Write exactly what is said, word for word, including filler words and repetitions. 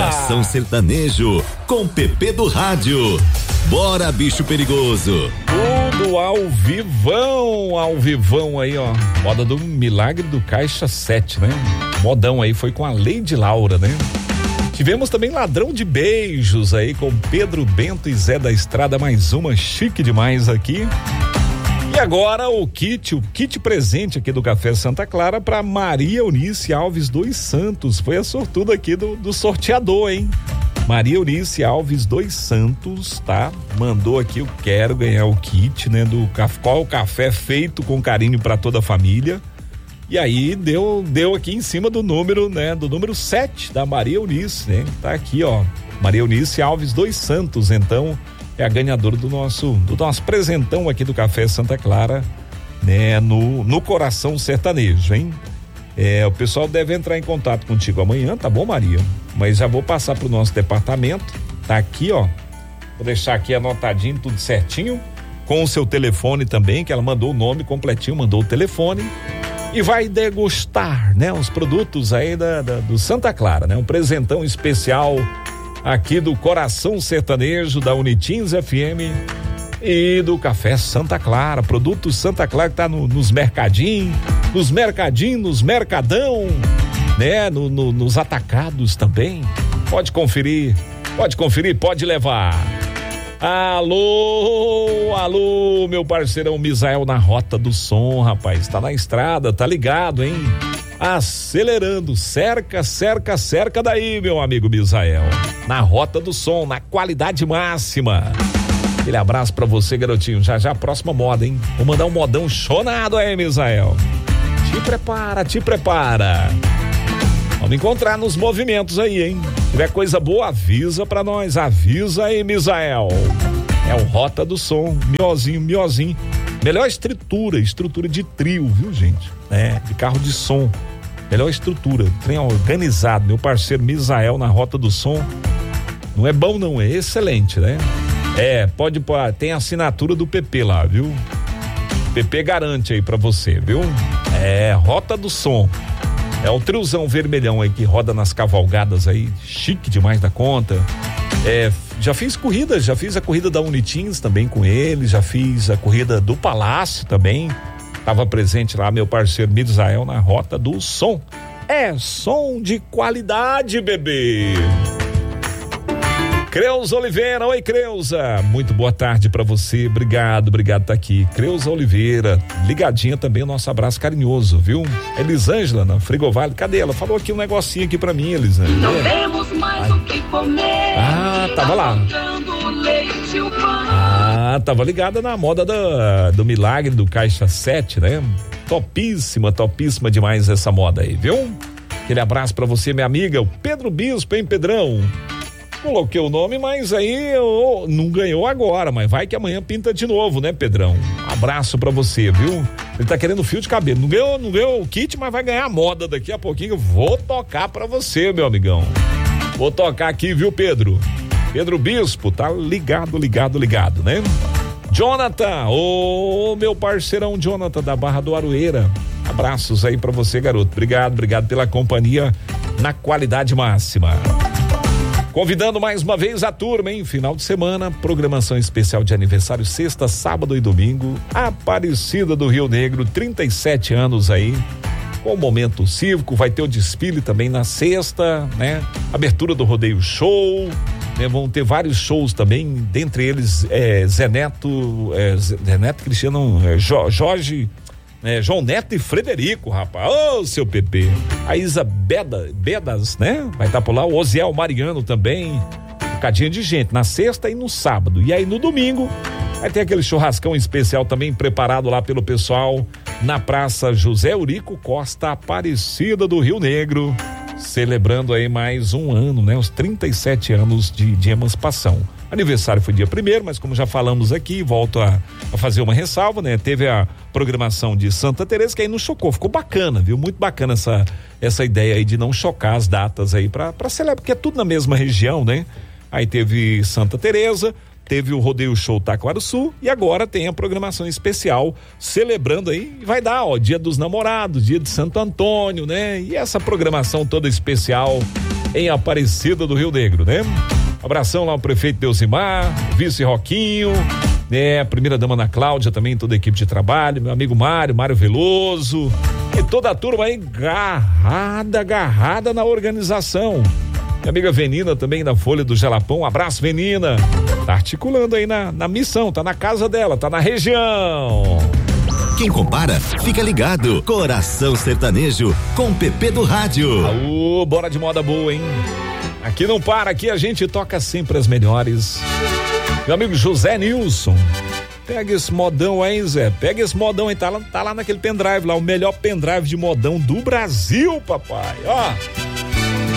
Coração Sertanejo, com Pepe do Rádio. Bora, bicho perigoso. Tudo ao vivão, ao vivão aí, ó. Moda do Milagre do Caixa sete, né? Modão aí foi com a Lady Laura, né? Tivemos também Ladrão de Beijos aí com Pedro Bento e Zé da Estrada, mais uma chique demais aqui. E agora o kit, o kit presente aqui do Café Santa Clara para Maria Eunice Alves dos Santos. Foi a sortuda aqui do, do sorteador, hein? Maria Eunice Alves dos Santos, tá? Mandou aqui, eu quero ganhar o kit, né? Do qual o café feito com carinho para toda a família. E aí deu, deu aqui em cima do número, né? Do número sete da Maria Eunice, né? Tá aqui, ó. Maria Eunice Alves dos Santos, então, é a ganhadora do nosso, do nosso presentão aqui do Café Santa Clara, né? No, no Coração Sertanejo, hein? É, o pessoal deve entrar em contato contigo amanhã, tá bom, Maria? Mas já vou passar pro nosso departamento, tá aqui, ó. Vou deixar aqui anotadinho, tudo certinho, com o seu telefone também, que ela mandou o nome completinho, mandou o telefone. E vai degustar, né? Os produtos aí da, da, do Santa Clara, né? Um presentão especial aqui do Coração Sertanejo, da Unitins F M e do Café Santa Clara. Produtos Santa Clara que tá no, nos mercadinhos, nos mercadinhos, nos mercadão, né? No, no, nos atacados também. Pode conferir, pode conferir, pode levar. Alô, alô, meu parceirão Misael na Rota do Som, rapaz, tá na estrada, tá ligado, hein? Acelerando, cerca, cerca, cerca daí, meu amigo Misael, na Rota do Som, na qualidade máxima. Aquele abraço pra você, garotinho, já já próxima moda, hein? Vou mandar um modão chonado aí, Misael. Te prepara, te prepara. Vamos encontrar nos movimentos aí, hein? Se tiver coisa boa, avisa pra nós. Avisa aí, Misael. É o Rota do Som, miozinho, miozinho. Melhor estrutura, estrutura de trio, viu, gente? É, de carro de som. Melhor estrutura, trem organizado. Meu parceiro Misael na Rota do Som. Não é bom não, é excelente, né? É, pode, pode tem a assinatura do P P lá, viu? P P garante aí pra você, viu? É, Rota do Som. É o triozão vermelhão aí que roda nas cavalgadas aí, chique demais da conta. É, já fiz corrida, já fiz a corrida da Unitins também com ele, já fiz a corrida do Palácio também. Tava presente lá meu parceiro Misael na Rota do Som. É som de qualidade, bebê. Creuza Oliveira, oi Creuza, muito boa tarde pra você, obrigado, obrigado tá aqui. Creuza Oliveira, ligadinha também, o nosso abraço carinhoso, viu? Elisângela na Frigovalho, cadê ela? Falou aqui um negocinho aqui pra mim, Elisângela. Não temos mais o que comer. Ah, tava lá. Ah, tava ligada na moda do, do Milagre do Caixa sete, né? Topíssima, topíssima demais essa moda aí, viu? Aquele abraço pra você, minha amiga, o Pedro Bispo, hein, Pedrão? Coloquei o nome, mas aí eu, não ganhou agora, mas vai que amanhã pinta de novo, né, Pedrão? Abraço pra você, viu? Ele tá querendo fio de cabelo, não ganhou, não ganhou o kit, mas vai ganhar a moda daqui a pouquinho. Vou tocar pra você, meu amigão. Vou tocar aqui, viu, Pedro? Pedro Bispo, tá ligado, ligado, ligado, né? Jonathan, ô meu parceirão Jonathan da Barra do Aroeira. Abraços aí pra você, garoto. Obrigado, obrigado pela companhia na qualidade máxima. Convidando mais uma vez a turma, hein? Final de semana, programação especial de aniversário, sexta, sábado e domingo. Aparecida do Rio Negro, trinta e sete anos aí. Com o momento cívico, vai ter o desfile também na sexta, né? Abertura do Rodeio Show, né? Vão ter vários shows também, dentre eles é, Zé Neto, é, Zé Neto Cristiano, é, jo, Jorge. É, João Neto e Frederico, rapaz, ô oh, seu Pepe, a Isa Beda, Bedas, né, vai estar tá por lá, o Osiel Mariano também, um bocadinho de gente, na sexta e no sábado, e aí no domingo, vai ter aquele churrascão especial também preparado lá pelo pessoal, na Praça José Eurico Costa, Aparecida do Rio Negro, celebrando aí mais um ano, né, os trinta e sete anos de, de emancipação. Aniversário foi dia primeiro, mas como já falamos aqui, volto a, a fazer uma ressalva, né? Teve a programação de Santa Teresa, que aí não chocou, ficou bacana, viu? Muito bacana essa, essa ideia aí de não chocar as datas aí pra, pra celebrar, porque é tudo na mesma região, né? Aí teve Santa Teresa, teve o Rodeio Show Taquarussu e agora tem a programação especial celebrando aí, vai dar, ó, Dia dos Namorados, Dia de Santo Antônio, né? E essa programação toda especial em Aparecida do Rio Negro, né? Abração lá ao prefeito Delcimar, vice Roquinho, né? Primeira dama Ana Cláudia também, toda a equipe de trabalho, meu amigo Mário, Mário Veloso e toda a turma aí agarrada, agarrada na organização. Minha amiga Venina também da Folha do Jalapão, um abraço Venina, tá articulando aí na, na missão, tá na casa dela, tá na região. Quem compara, fica ligado. Coração Sertanejo com Pepe do Rádio. Aô, bora de moda boa, hein? Aqui não para, aqui a gente toca sempre as melhores. Meu amigo José Nilson, pega esse modão aí, Zé, pega esse modão aí, tá lá, tá lá naquele pendrive lá, o melhor pendrive de modão do Brasil, papai, ó.